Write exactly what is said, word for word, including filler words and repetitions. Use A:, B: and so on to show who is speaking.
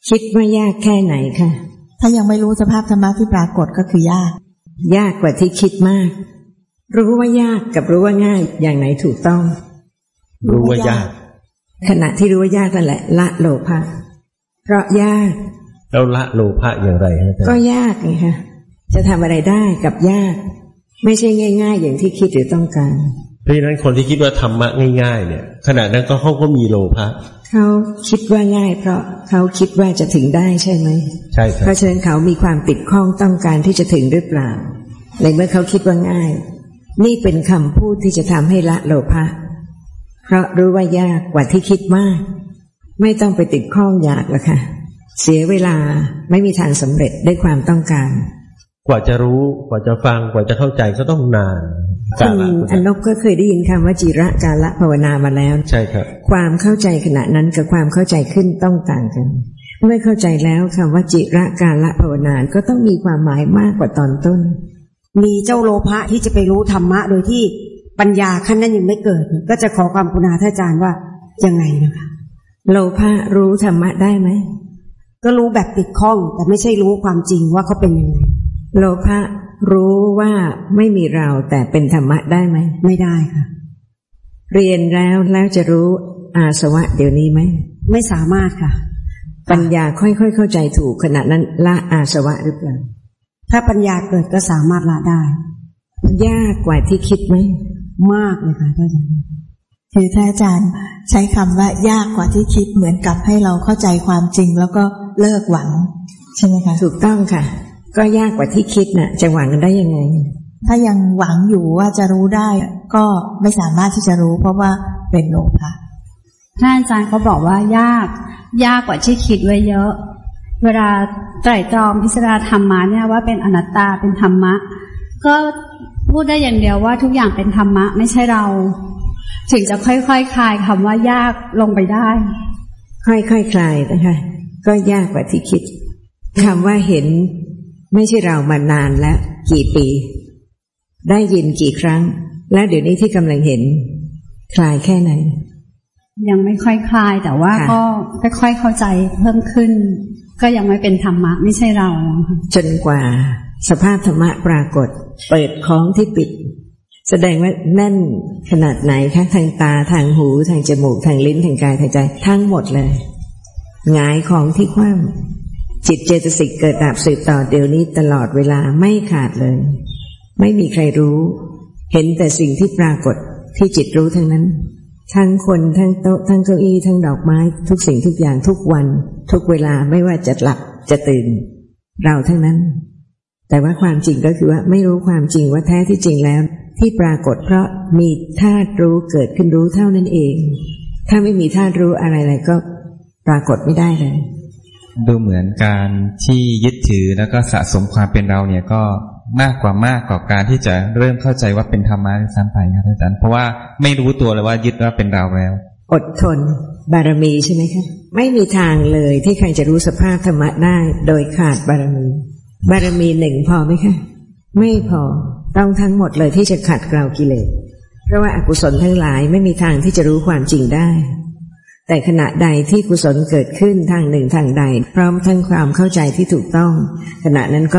A: คิดว่ายากแค่ไหนคะ
B: ถ้ายังไม่รู้สภาพธรรมะที่ปรากฏก็คือยาก
A: ยากกว่าที่คิดมากรู้ว่ายากกับรู้ว่าง่ายอย่างไหนถูกต้อง
C: รู้ว่ายาก
A: ขณะที่รู้ว่ายากนั่นแหละละโลภะเพราะยาก
C: แล้วละโลภะอย่างไรฮะ
A: ก็ยากไงคะจะทำอะไรได้กับยากไม่ใช่ง่ายๆอย่างที่คิดหรือต้องการ
C: เพราะฉะนั้นคนที่คิดว่าธรรมะง่ายๆเนี่ยขณะนั้นก็เขาก็มีโลภะ
A: เขาคิดว่าง่ายเพราะเขาคิดว่าจะถึงได้ใช่ไหม
C: ใช่ครับ
A: เพราะฉะนั้นเขามีความติดข้องต้องการที่จะถึงหรือเปล่าในเมื่อเขาคิดว่าง่ายนี่เป็นคำพูดที่จะทำให้ละโลภะเพราะรู้ว่ายากกว่าที่คิดมากไม่ต้องไปติดข้องอยากละค่ะเสียเวลาไม่มีทางสำเร็จได้ความต้องการ
C: กว่าจะรู้กว่าจะฟังกว่าจะเข้าใจก็ต้องนาน
A: คุณอนบก็เคยได้ยินคำว่าจิระกาละภาวนามาแล้ว
C: ใช่ครับ
A: ความเข้าใจขณะนั้นกับความเข้าใจขึ้นต้องต่างกันเมื่อเข้าใจแล้วคำว่าจิระกาละภาวนาก็ต้องมีความหมายมากกว่าตอนต้น
D: มีเจ้าโลภะที่จะไปรู้ธรรมะโดยที่ปัญญาขั้นนั้นยังไม่เกิดก็จะขอความกรุณาท่านอาจารย์ว่ายังไงนะคะ
A: โลภะรู้ธรรมะได้ไหม
D: ก็รู้แบบติดข้องแต่ไม่ใช่รู้ความจริงว่าเขาเป็นยังไง
A: โลภะรู้ว่าไม่มีเราแต่เป็นธรรมะได้ไหม
D: ไม่ได้ค่ะ
A: เรียนแล้วแล้วจะรู้อาสวะเดี๋ยวนี้ไหม
D: ไม่สามารถค่ะ
A: ปัญญาค่อยๆเข้าใจถูกขณะนั้นละอาสวะหรือเปล่า
D: ถ้าปัญญาเกิดก็สามารถละได้
A: ยากกว่าที่คิดไหม
D: มากเลยค่ะท่านอาจารย์
B: คือท่านอาจารย์ใช้คำว่ายากกว่าที่คิดเหมือนกับให้เราเข้าใจความจริงแล้วก็เลิกหวังใช่ไหมคะ
A: ถูกต้องค่ะก็ยากกว่าที่คิดน่ะจะหวังกันได้ยังไง
B: ถ้ายังหวังอยู่ว่าจะรู้ได้ก็ไม่สามารถที่จะรู้เพราะว่าเป็นโลภะ
E: ท่านอาจารย์เขาบอกว่ายากยากกว่าที่คิดไว้เยอะเวลาไตร่ตรองพิจารณาธรรมะเนี่ยว่าเป็นอนัตตาเป็นธรรมะก็พูดได้อย่างเดียวว่าทุกอย่างเป็นธรรมะไม่ใช่เราถึงจะค่อยๆ ค, คลายคำว่ายากลงไปได้
A: ค่อยๆ ค, คลายนะคะก็ยากกว่าที่คิดคำว่าเห็นไม่ใช่เรามานานแล้วกี่ปีได้ยินกี่ครั้งและเดี๋ยวนี้ที่กำลังเห็นคลายแค่ไหน
E: ยังไม่ค่อยคลายแต่ว่าก็ค่อยๆเข้าใจเพิ่มขึ้นก็ยังไม่เป็นธรรมะไม่ใช่เรา
A: จนกว่าสภาพธรรมะปรากฏเปิดของที่ปิดแสดงว่าแน่นขนาดไหนทั้งทางตาทางหูทางจมูกทางลิ้นทางกายทางใจทั้งหมดเลยหงายของที่คว่ำจิตเจตสิกเกิดดับสืบต่อเดี๋ยวนี้ตลอดเวลาไม่ขาดเลยไม่มีใครรู้เห็นแต่สิ่งที่ปรากฏที่จิตรู้ทั้งนั้นทั้งคนทั้งโต๊ะทั้งเก้าอี้ทั้งดอกไม้ทุกสิ่งทุกอย่างทุกวันทุกเวลาไม่ว่าจะหลับจะตื่นเราทั้งนั้นแต่ว่าความจริงก็คือว่าไม่รู้ความจริงว่าแท้ที่จริงแล้วที่ปรากฏเพราะมีธาตุรู้เกิดขึ้นรู้เท่านั้นเองถ้าไม่มีธาตุรู้อะไรๆก็ปรากฏไม่ได้เลย
F: ดูเหมือนการที่ยึดถือแล้วก็สะสมความเป็นเราเนี่ยก็มากกว่ามากกว่าการที่จะเริ่มเข้าใจว่าเป็นธรรมะซ้ำไปครับอาจารย์เพราะว่าไม่รู้ตัวเลยว่ายึดว่าเป็นเราแล้ว
A: อดทนบารมีใช่ไหมคะไม่มีทางเลยที่ใครจะรู้สภาพธรรมะได้โดยขาดบารมีบารมีหนึ่งพอไหมคะไม่พอต้องทั้งหมดเลยที่จะขัดเกลากิเลสเพราะว่าอกุศลทั้งหลายไม่มีทางที่จะรู้ความจริงได้แต่ขณะใดที่กุศลเกิดขึ้นทางหนึ่งทางใดพร้อมทั้งความเข้าใจที่ถูกต้องขณะนั้นก็